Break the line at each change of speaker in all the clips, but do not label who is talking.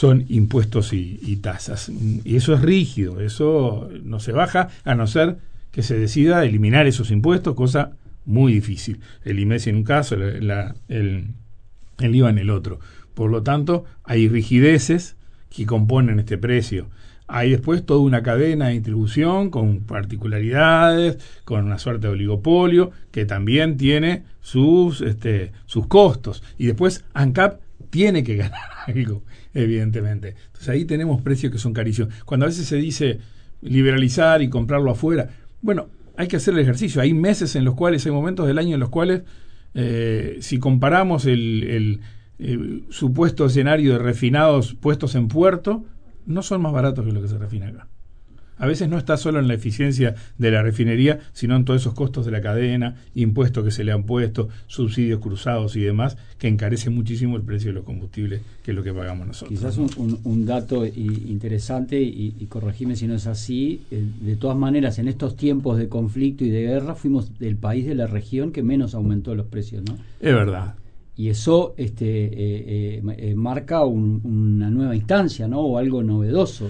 son impuestos y tasas. Y eso es rígido, eso no se baja a no ser que se decida eliminar esos impuestos, cosa muy difícil. El IMES en un caso, el IVA en el otro. Por lo tanto, hay rigideces que componen este precio. Hay después toda una cadena de distribución con particularidades, con una suerte de oligopolio, que también tiene sus costos. Y después ANCAP tiene que ganar algo, evidentemente. Entonces ahí tenemos precios que son carísimos. Cuando a veces se dice liberalizar y comprarlo afuera, bueno, hay que hacer el ejercicio. Hay meses en los cuales, hay momentos del año en los cuales, si comparamos el supuesto escenario de refinados puestos en puerto, no son más baratos que lo que se refina acá. A veces no está solo en la eficiencia de la refinería, sino en todos esos costos de la cadena, impuestos que se le han puesto, subsidios cruzados y demás, que encarecen muchísimo el precio de los combustibles, que es lo que pagamos nosotros.
Quizás un dato interesante, y corregime si no es así, de todas maneras, en estos tiempos de conflicto y de guerra, fuimos el país de la región que menos aumentó los precios, ¿no?
Es verdad.
Y eso marca una nueva instancia, ¿no? O algo novedoso.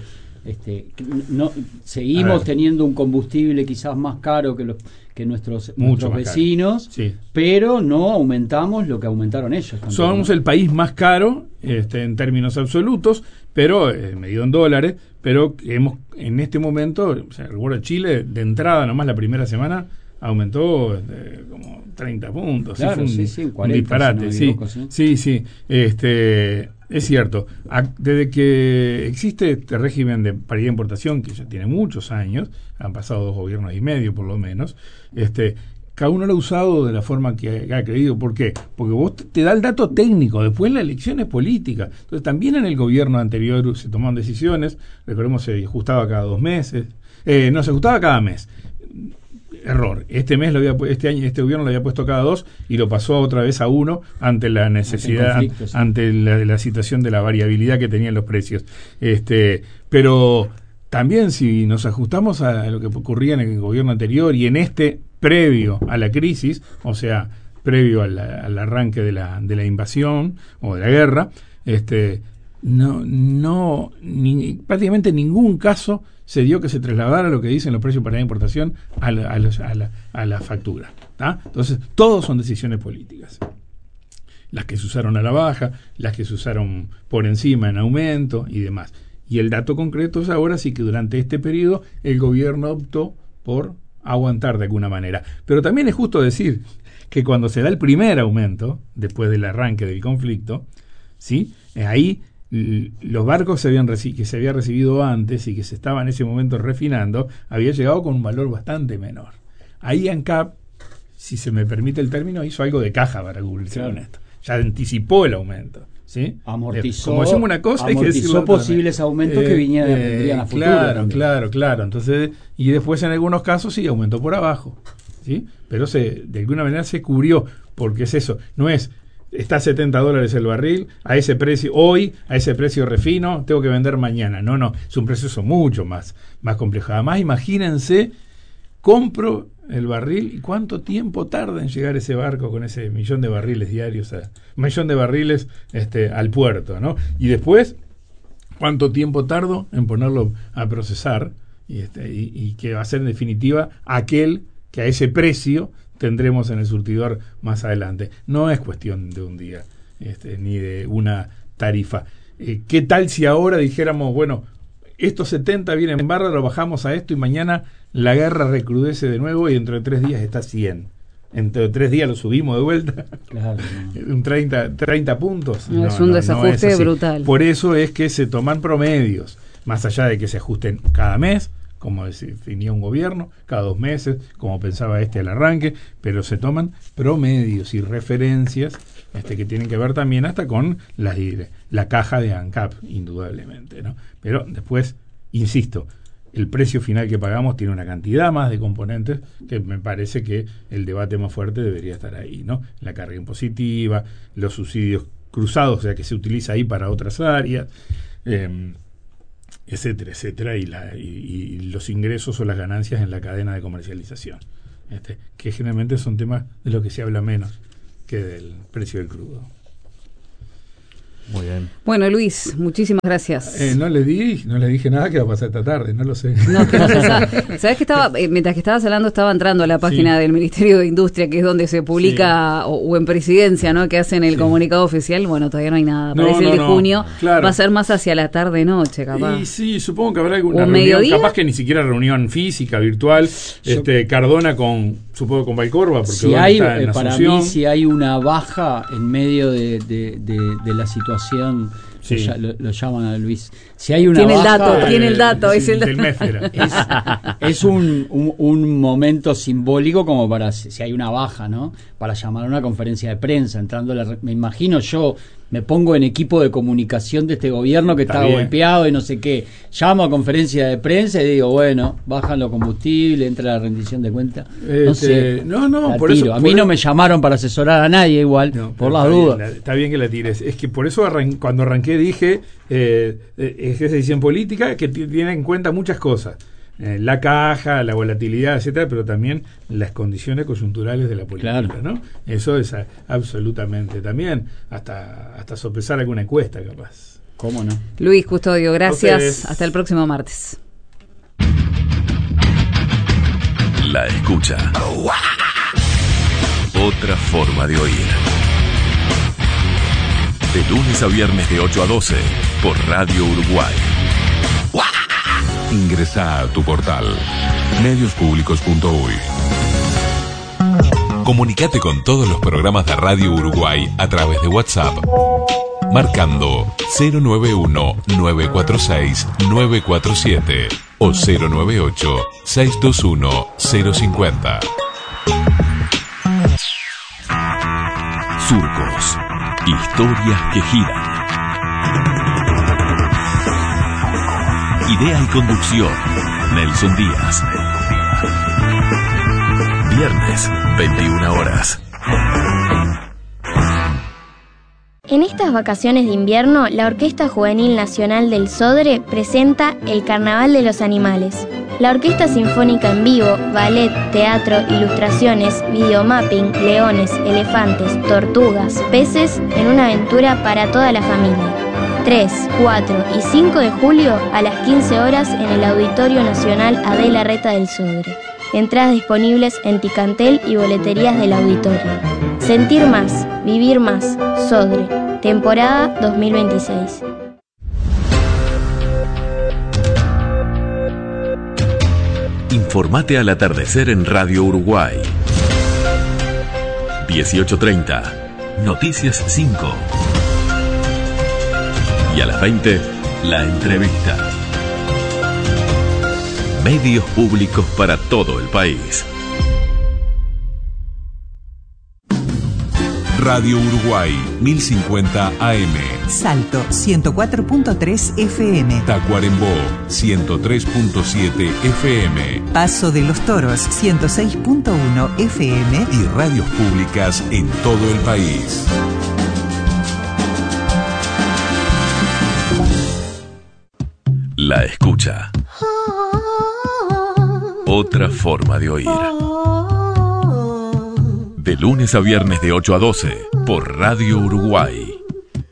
No seguimos teniendo un combustible quizás más caro que nuestros vecinos, sí, pero no aumentamos lo que aumentaron ellos también,
somos, ¿no?, el país más caro en términos absolutos, pero medido en dólares, pero hemos en este momento, o sea, recuerdo Chile de entrada nomás la primera semana aumentó como 30 puntos.
Claro,
sí,
sí, 40,
un disparate,
si no me equivoco,
sí. Es cierto. Desde que existe este régimen de paridad de importación, que ya tiene muchos años, han pasado 2 gobiernos y medio por lo menos, cada uno lo ha usado de la forma que ha creído. ¿Por qué? Porque vos te da el dato técnico, después la elección es política. Entonces también en el gobierno anterior se tomaron decisiones, recordemos, se ajustaba cada 2 meses, no, se ajustaba cada mes. Error. Este gobierno lo había puesto cada 2 y lo pasó otra vez a 1 ante la necesidad, ante la situación de la variabilidad que tenían los precios. Pero también si nos ajustamos a lo que ocurría en el gobierno anterior y en previo a la crisis, o sea, previo al arranque de la invasión o de la guerra, prácticamente ningún caso se dio que se trasladara lo que dicen los precios para la importación a la factura, ¿tá? Entonces, todos son decisiones políticas. Las que se usaron a la baja, las que se usaron por encima en aumento y demás. Y el dato concreto es ahora sí que durante este periodo el gobierno optó por aguantar de alguna manera. Pero también es justo decir que cuando se da el primer aumento, después del arranque del conflicto, ¿sí?, ahí los barcos que se había recibido antes y que se estaba en ese momento refinando, había llegado con un valor bastante menor. Ahí ANCAP, si se me permite el término, hizo algo de caja para cubrirse con esto. Ya anticipó el aumento, ¿sí?
Amortizó,
como decimos una cosa, hay que decirlo
posibles aumentos que vendrían a futuro.
Claro. Entonces, y después en algunos casos sí aumentó por abajo, ¿sí? Pero de alguna manera se cubrió, porque es eso, no es está a $70 el barril, a ese precio hoy, a ese precio refino, tengo que vender mañana. No, es un proceso mucho más complejo. Además, imagínense, compro el barril y cuánto tiempo tarda en llegar ese barco con ese 1.000.000 de barriles diarios, 1.000.000 de barriles al puerto, ¿no? Y después, cuánto tiempo tardo en ponerlo a procesar y que va a ser en definitiva aquel que a ese precio tendremos en el surtidor más adelante. No es cuestión de un día, ni de una tarifa. ¿Qué tal si ahora dijéramos, bueno, estos 70 vienen en barra, lo bajamos a esto y mañana la guerra recrudece de nuevo y dentro de 3 días está 100? Dentro de 3 días lo subimos de vuelta. Claro, no. Un 30 puntos.
No, es un desajuste es brutal.
Por eso es que se toman promedios, más allá de que se ajusten cada mes, como definía un gobierno, cada 2 meses, como pensaba al arranque, pero se toman promedios y referencias que tienen que ver también hasta con la caja de ANCAP, indudablemente, ¿no? Pero después, insisto, el precio final que pagamos tiene una cantidad más de componentes que me parece que el debate más fuerte debería estar ahí, ¿no? La carga impositiva, los subsidios cruzados, o sea, que se utiliza ahí para otras áreas, etcétera, y los ingresos o las ganancias en la cadena de comercialización, que generalmente son temas de los que se habla menos que del precio del crudo.
Muy bien.
Bueno, Luis, muchísimas gracias.
No le dije nada que va a pasar esta tarde, no lo sé.
No, que no se sabe. ¿Sabés que estaba, mientras que estabas hablando, estaba entrando a la página del Ministerio de Industria, que es donde se publica, o en Presidencia, ¿no? Que hacen el comunicado oficial. Bueno, todavía no hay nada. Parece el de junio.
Claro.
Va a ser más hacia la tarde-noche, capaz.
Y sí, supongo que habrá alguna
¿O
reunión,
mediodía?
capaz que ni siquiera reunión física, virtual. Cardona supongo con Valcorba, porque
si hay,
está en
para
Asunción.
mí, si hay una baja en medio de la situación, lo llaman a Luis. Si hay una baja,
tiene el dato, es el
del Méfera.
es un momento simbólico como para, si hay una baja, ¿no? Para llamar a una conferencia de prensa, me imagino yo, me pongo en equipo de comunicación de este gobierno que está golpeado y no sé qué, llamo a conferencia de prensa y digo, bueno, bajan los combustibles, entra la rendición de cuenta, no sé,
por eso,
a mí no me llamaron para asesorar a nadie igual, por las dudas.
Está bien que la tires, es que por eso cuando arranqué dije, es decisión política que tiene en cuenta muchas cosas. La caja, la volatilidad, etcétera, pero también las condiciones coyunturales de la política, ¿no? Eso es absolutamente también, hasta sopesar alguna encuesta, capaz.
¿Cómo no?
Luis Custodio, gracias. Hasta el próximo martes.
La escucha. Otra forma de oír. De lunes a viernes de 8 a 12 por Radio Uruguay. Ingresa a tu portal mediospublicos.uy. Comunicate con todos los programas de Radio Uruguay a través de WhatsApp, marcando 091-946-947 o 098-621-050. Surcos, historias que giran. Idea y conducción, Nelson Díaz. Viernes, 21 horas.
En estas vacaciones de invierno, la Orquesta Juvenil Nacional del Sodre presenta El Carnaval de los Animales. La Orquesta Sinfónica en vivo, ballet, teatro, ilustraciones, videomapping, leones, elefantes, tortugas, peces, en una aventura para toda la familia. 3, 4 y 5 de julio a las 15 horas en el Auditorio Nacional Adela Reta del Sodre. Entradas disponibles en Ticantel y boleterías del auditorio. Sentir más, vivir más, Sodre, temporada 2026.
Informate al atardecer en Radio Uruguay. 18:30, Noticias 5. Y a las 20, la entrevista. Medios públicos para todo el país. Radio Uruguay, 1050 AM.
Salto, 104.3 FM.
Tacuarembó, 103.7 FM.
Paso de los Toros, 106.1 FM.
Y radios públicas en todo el país. La escucha. Otra forma de oír. De lunes a viernes de 8 a 12 por Radio Uruguay.